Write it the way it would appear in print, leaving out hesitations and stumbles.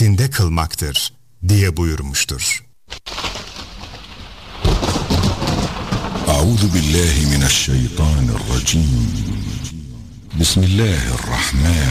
vaktinde kılmaktır diye buyurmuştur. Euzu billahi mineşşeytanirracim. Bismillahirrahmanirrahim.